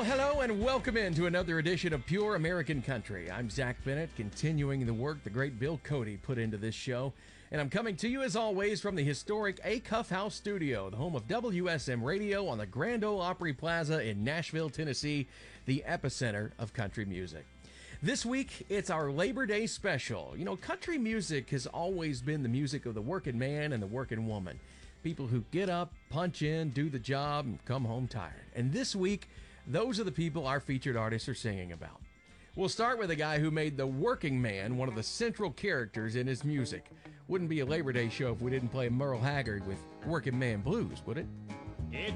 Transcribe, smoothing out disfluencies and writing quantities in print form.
Well, hello and welcome into another edition of Pure American Country. I'm Zach Bennett, continuing the work the great Bill Cody put into this show. And I'm coming to you, as always, from the historic Acuff House Studio, the home of WSM Radio on the Grand Ole Opry Plaza in Nashville, Tennessee, the epicenter of country music. This week, it's our Labor Day special. You know, country music has always been the music of the working man and the working woman. People who get up, punch in, do the job, and come home tired. And this week, those are the people our featured artists are singing about. We'll start with a guy who made the working man one of the central characters in his music. Wouldn't be a Labor Day show if we didn't play Merle Haggard with Working Man Blues, would it?